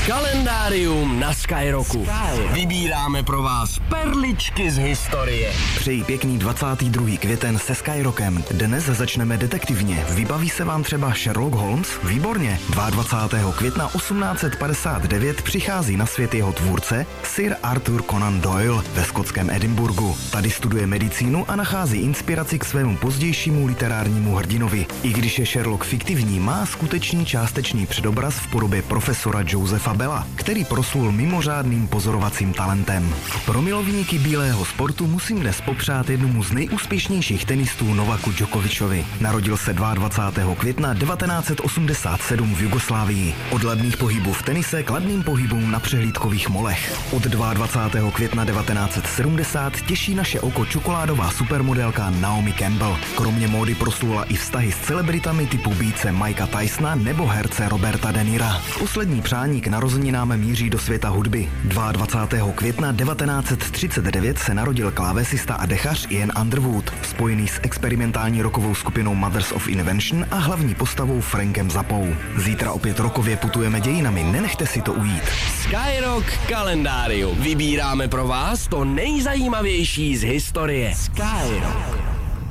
Kalendárium na Skyrocku. Vybíráme pro vás perličky z historie. Přeji pěkný 22. květen se Skyrockem. Dnes začneme detektivně. Vybaví se vám třeba Sherlock Holmes? Výborně. 22. května 1859 přichází na svět jeho tvůrce Sir Arthur Conan Doyle ve skotském Edinburghu. Tady studuje medicínu a nachází inspiraci k svému pozdějšímu literárnímu hrdinovi. I když je Sherlock fiktivní, má skutečný částečný předobraz v podobě profesora Josepha Bella, který proslul mimořádným pozorovacím talentem. Pro milovníky bílého sportu musím dnes popřát jednomu z nejúspěšnějších tenistů Novaku Djokovičovi. Narodil se 22. května 1987 v Jugoslávii. Od ladných pohybů v tenise k ladným pohybům na přehlídkových molech. Od 22. května 1970 těší naše oko čokoládová supermodelka Naomi Campbell. Kromě módy proslula i vztahy s celebritami typu býce Mikea Tysona nebo herce Roberta De Nira. Poslední přání k narozeninám míří do světa hudby. 22. května 1939 se narodil klávesista a dechař Ian Underwood, spojený s experimentální rockovou skupinou Mothers of Invention a hlavní postavou Frankem Zappou. Zítra opět rokově putujeme dějinami, nenechte si to ujít. Skyrock kalendárium. Vybíráme pro vás to nejzajímavější z historie. Skyrock.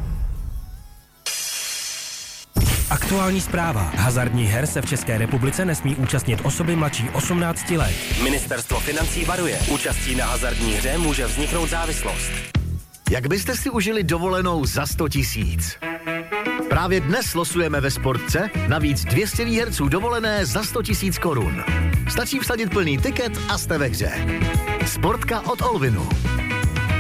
Aktuální zpráva. Hazardních her se v České republice nesmí účastnit osoby mladší 18 let. Ministerstvo financí varuje. Účastí na hazardní hře může vzniknout závislost. Jak byste si užili dovolenou za 100 000? Právě dnes losujeme ve Sportce navíc 200 výherců dovolené za 100 000 korun. Stačí vsadit plný tiket a jste ve hře. Sportka od Olvinu.